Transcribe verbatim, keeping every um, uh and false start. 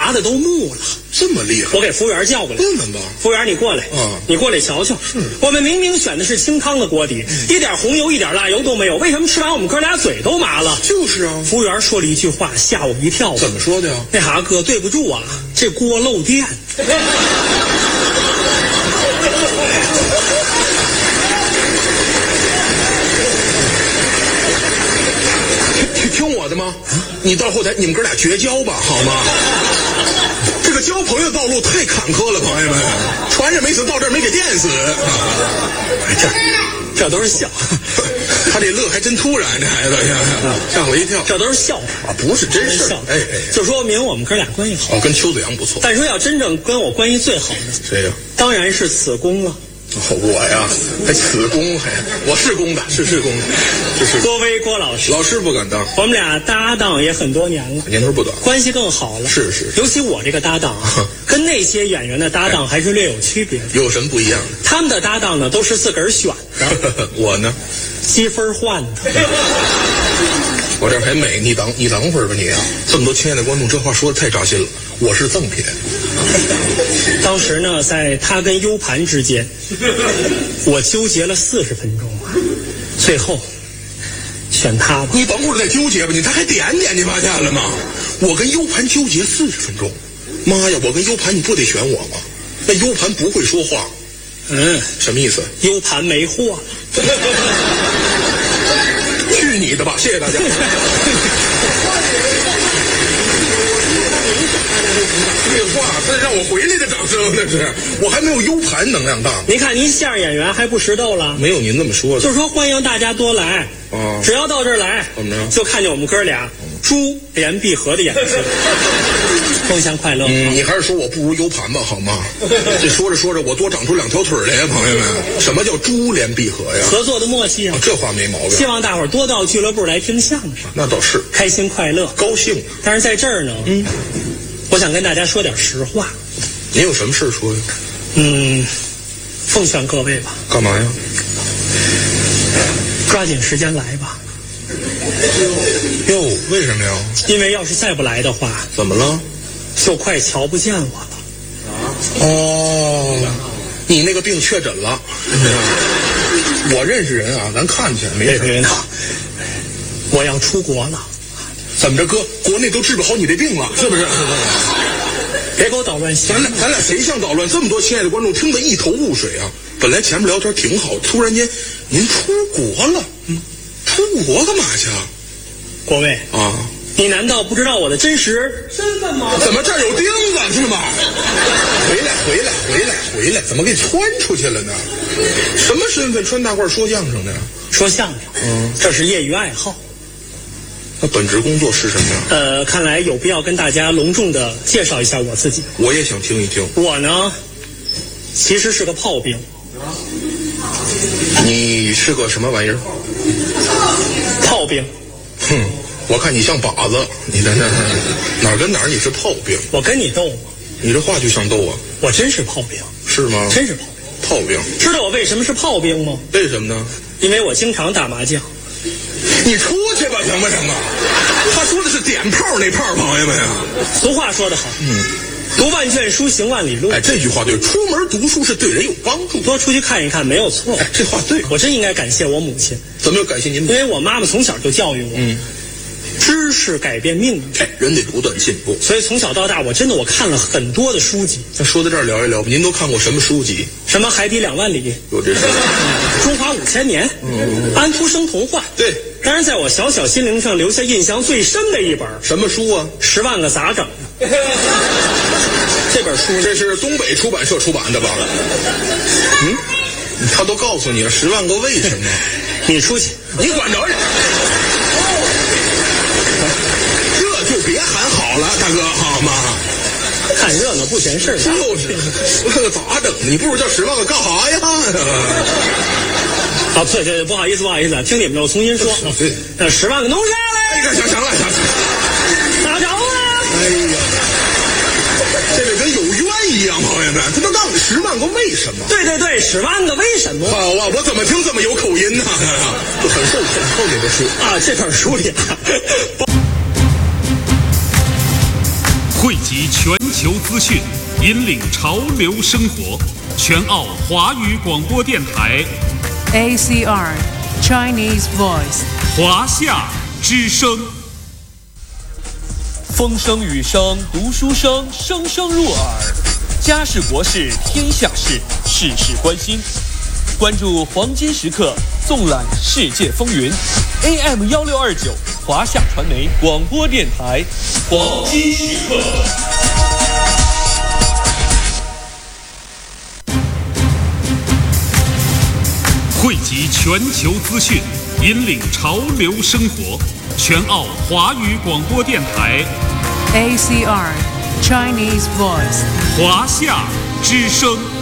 麻的都木了。 这么厉害？ 我给服务员叫过来。 不能吧？ 服务员，你过来。 嗯， 你过来瞧瞧。 是。 我们明明选的是清汤的锅底，嗯、一点红油一点辣油都没有，为什么吃完我们哥俩嘴都麻了？ 就是啊。 服务员说了一句话，吓我一跳。 怎么说的呀？ 那啥哥，对不住啊，这锅漏电。 听听我的吗？你到后台，你们哥俩绝交吧，好吗？这个交朋友道路太坎坷了，朋友们，船也没死，到这儿没给电死。 这这都是笑， 他这乐还真突然，这孩子吓我一跳。 这都是笑话， 不是真事。哎哎， 就说明我们哥俩关系好。 哦，跟邱子阳不错。 但说要真正跟我关系最好的， 谁呀？ 当然是此公了。 哦、我呀，还此公，还我是公的，是是公的，是是。 郭威郭老师， 老师不敢当。 我们俩搭档也很多年了， 年头不短， 关系更好了。 是是。 尤其我这个搭档啊，跟那些演员的搭档还是略有区别的。 有什么不一样的？ 他们的搭档呢，都是自个儿选的。 我呢， 积分换的。 我这还美，你等你等会儿吧你啊！这么多亲爱的观众，这话说的太扎心了。我是赠品。 当时呢，在他跟 U 盘之间，我纠结了四十分钟啊，最后选他吧。 你等会儿再纠结吧，你他还点点，你发现了吗？我跟 U 盘纠结四十分钟，妈呀！我跟 U 盘你不得选我吗？那 U 盘不会说话。 嗯， 什么意思 ？U 盘没货了。 去你的吧！谢谢大家。这话，这让我回来的掌声，那是我还没有 U 盘能量大。 您看，您相声演员还不识逗了？ 没有您这么说的。 就说欢迎大家多来啊！ 只要到这儿来， 怎么着？ 就看见我们哥俩珠联璧合的眼神。丰祥快乐。 嗯，你还是说我不如 U 盘吧，好吗？这说着说着，我多长出两条腿来呀，朋友们！什么叫珠联璧合呀？ 合作的默契啊！ 啊这话没毛病。 希望大伙儿多到俱乐部来听相声。 那倒是， 开心快乐， 高兴。 但是在这儿呢，嗯，我想跟大家说点实话。 您有什么事说呀？ 嗯，奉劝各位吧。 干嘛呀？ 抓紧时间来吧。 哟，为什么呀？ 因为要是再不来的话， 怎么了？ 就快瞧不见我了。 哦，你那个病确诊了。我认识人啊，咱看去没事。 别闹，我要出国了。 怎么着，哥？国内都治不好你这病了，是不是？ 别给我捣乱心。 咱俩咱俩谁想捣乱？这么多亲爱的观众听得一头雾水啊！本来前面聊天挺好，突然间您出国了，嗯，出国干嘛去啊？ 国卫啊， 你难道不知道我的真实身份吗？ 怎么这儿有钉子是吗？回来回来回来回来，怎么给穿出去了呢？什么身份？穿大褂说相声的？ 说相声，嗯，这是业余爱好。 那本职工作是什么呀？ 呃，看来有必要跟大家隆重的介绍一下我自己。 我也想听一听。 我呢，其实是个炮兵。 你是个什么玩意儿？ 炮兵。 哼，我看你像靶子。你这哪儿跟哪儿？你是炮兵？ 我跟你斗吗？ 你这话就像斗啊！ 我真是炮兵。 是吗？ 真是炮兵。 炮兵。 知道我为什么是炮兵吗？ 为什么呢？ 因为我经常打麻将。 你出去吧，行不行啊？他说的是点炮那炮，朋友们啊。 俗话说得好，嗯，读万卷书，行万里路。 哎，这句话对，出门读书是对人有帮助， 多出去看一看没有错。 哎，这话对， 我真应该感谢我母亲。 怎么又感谢您？ 因为我妈妈从小就教育我，嗯，知识改变命运。 哎，人得不断进步。 所以从小到大，我真的我看了很多的书籍。 那说到这儿聊一聊吧，您都看过什么书籍？ 什么海底两万里， 有这书。 中华五千年，嗯，安徒生童话。 对， 当然在我小小心灵上留下印象最深的一本， 什么书啊？ 十万个咋整的。这本书这是东北出版社出版的吧？嗯，他都告诉你了，十万个为什么。 你出去， 你管着人。这就别喊好了，大哥，好吗？ 看热闹不嫌事儿大。 就是，这个咋整？你不如叫十万个干啥呀？ 好，对对，不好意思，不好意思，听你们的，我重新说。 对， 呃，十万个弄下来。 哎，行行了，行了。 咋着啊？ 哎呀，这个跟有冤一样，朋友们，他都告诉你十万个为什么。 对对对，十万个为什么。 好啊，我怎么听这么有口音呢？就很受很受这本书啊，这本书里。 汇集全球资讯，引领潮流生活。全澳华语广播电台 A C R Chinese Voice 华夏之声。 风声雨声读书声，声声入耳。家事国事天下事，事事关心。关注黄金时刻，纵览世界风云。A M 幺六二九华夏传媒广播电台，黄金时刻。 汇集全球资讯，引领潮流生活。全澳华语广播电台 A C R Chinese Voice 华夏之声。